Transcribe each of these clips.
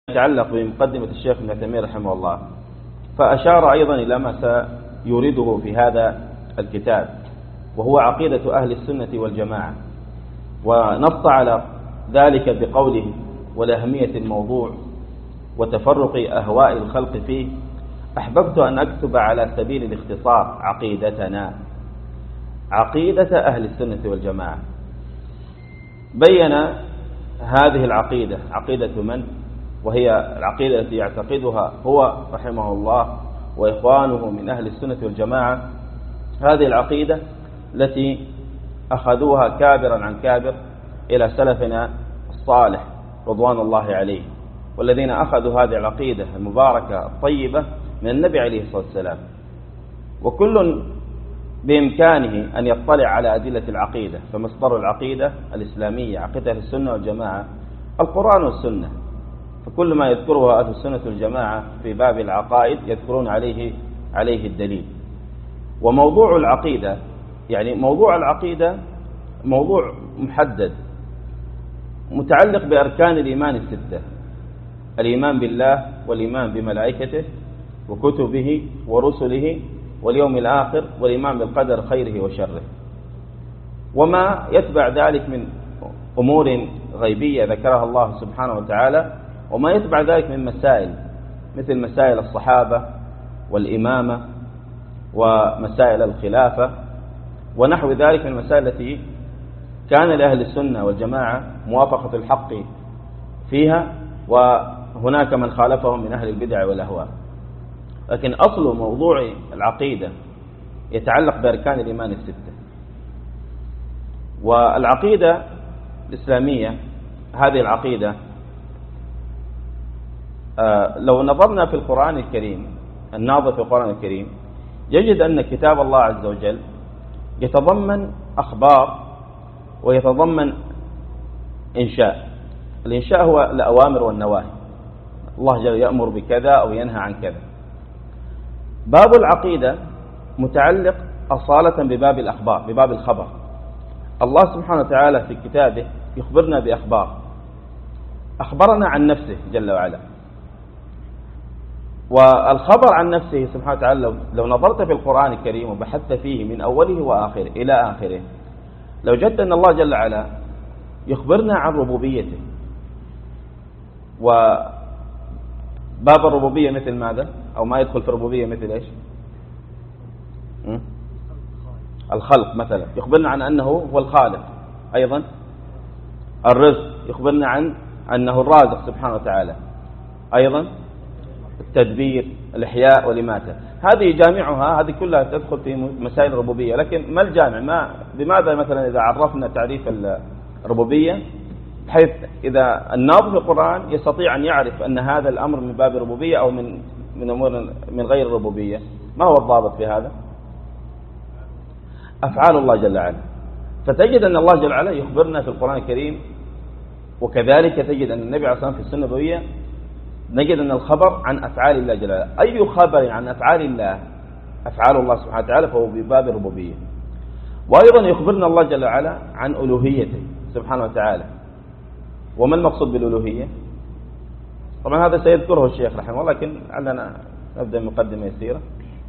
يتعلق بمقدمة الشيخ ابن تيمية رحمه الله، فأشار أيضا إلى ما سيورده في هذا الكتاب، وهو عقيدة أهل السنة والجماعة، ونص على ذلك بقوله: ولأهمية الموضوع وتفرق أهواء الخلق فيه أحببت أن أكتب على سبيل الاختصار عقيدتنا، عقيدة أهل السنة والجماعة. بين هذه العقيدة عقيدة من؟ وهي العقيدة التي يعتقدها هو رحمه الله وإخوانه من أهل السنة والجماعة، هذه العقيدة التي أخذوها كابرا عن كابر إلى سلفنا الصالح رضوان الله عليه، والذين أخذوا هذه العقيدة المباركة الطيبة من النبي عليه الصلاة والسلام. وكل بإمكانه أن يطلع على أدلة العقيدة، فمصدر العقيدة الإسلامية عقيدة السنة والجماعة القرآن والسنة، فكل ما يذكره أهل السنة والجماعة في باب العقائد يذكرون عليه الدليل. وموضوع العقيدة، يعني موضوع العقيدة موضوع محدد متعلق بأركان الإيمان الستة: الإيمان بالله، والإيمان بملائكته وكتبه ورسله واليوم الآخر، والإيمان بالقدر خيره وشره، وما يتبع ذلك من أمور غيبية ذكرها الله سبحانه وتعالى، وما يتبع ذلك من مسائل مثل مسائل الصحابة والإمامة ومسائل الخلافة ونحو ذلك من المسائل التي كان لأهل السنة والجماعة موافقة الحق فيها، وهناك من خالفهم من أهل البدع والأهواء. لكن أصل موضوع العقيدة يتعلق بأركان الإيمان الستة. والعقيدة الإسلامية هذه العقيدة لو نظرنا في القرآن الكريم، الناظر في القرآن الكريم يجد أن كتاب الله عز وجل يتضمن أخبار ويتضمن إنشاء. الإنشاء هو الأوامر والنواهي، الله جل يأمر بكذا أو ينهى عن كذا. باب العقيدة متعلق أصالة بباب الأخبار، بباب الخبر. الله سبحانه وتعالى في كتابه يخبرنا بأخبار، أخبرنا عن نفسه جل وعلا، والخبر عن نفسه سبحانه وتعالى لو نظرت في القرآن الكريم وبحثت فيه من أوله وآخره إلى آخره لو جدت أن الله جل وعلا يخبرنا عن ربوبيته. وباب الربوبية مثل ماذا؟ أو ما يدخل في الربوبية مثل إيش؟ الخلق مثلا، يخبرنا عن أنه هو الخالق. أيضا الرزق يخبرنا عن أنه الرازق سبحانه وتعالى. أيضا التدبير، الإحياء والإماتة. هذه جامعها، هذه كلها تدخل في مسائل الربوبية. لكن ما الجامع؟ لماذا مثلا إذا عرفنا تعريف الربوبية بحيث إذا الناظر في القرآن يستطيع أن يعرف أن هذا الأمر من باب الربوبية أو من أمور من غير الربوبية؟ ما هو الضابط في هذا؟ أفعال الله جل وعلا. فتجد أن الله جل وعلا يخبرنا في القرآن الكريم، وكذلك تجد أن النبي عليه الصلاة والسلام في السنة النبوية نجد أن الخبر عن أفعال الله جل وعلا. أي خبر عن أفعال الله أفعال الله سبحانه وتعالى فهو بباب الربوبية. وأيضا يخبرنا الله جل وعلا عن ألوهيته سبحانه وتعالى. وما المقصود بالألوهية؟ طبعا هذا سيذكره الشيخ رحمه الله، لكن لعلنا نبدأ مقدمة يسيرة.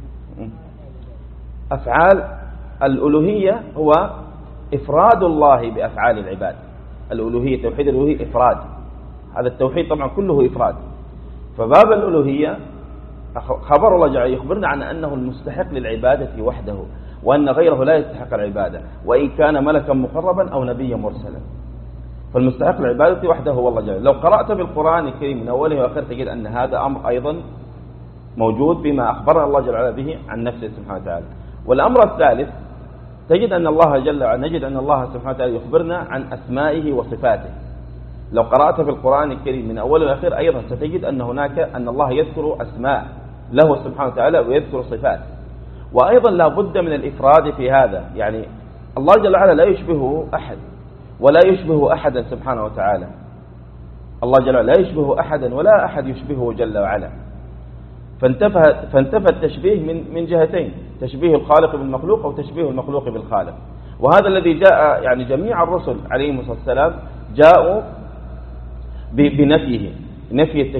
أفعال الألوهية هو إفراد الله بأفعال العباد. الألوهية، توحيد الألوهية إفراد، هذا التوحيد طبعا كله إفراد. فباب الألوهية خبر الله جل يخبرنا عن أنه المستحق للعبادة وحده، وأن غيره لا يستحق العبادة وإن كان ملكا مقربا أو نبيا مرسلا. فالمستحق للعبادة وحده هو الله جل. لو قرأت بالقرآن الكريم من أوله وآخره تجد أن هذا أمر أيضا موجود بما أخبرنا الله جل وعلا به عن نفسه سبحانه وتعالى. والأمر الثالث تجد أن الله جل وعلا نجد أن الله سبحانه وتعالى يخبرنا عن أسمائه وصفاته. لو قرأت في القرآن الكريم من أول وآخر أيضا ستجد أن هناك أن الله يذكر أسماء له سبحانه وتعالى ويذكر صفات. وأيضا لا بد من الإفراد في هذا، يعني الله جل وعلا لا يشبهه أحد ولا يشبه أحدا سبحانه وتعالى. الله جل وعلا لا يشبه أحدا ولا أحد يشبهه جل وعلا. فانتفى التشبيه من جهتين: تشبيه الخالق بالمخلوق أو تشبيه المخلوق بالخالق. وهذا الذي جاء، يعني جميع الرسل عليهم الصلاة والسلام جاءوا بنفيه، نفي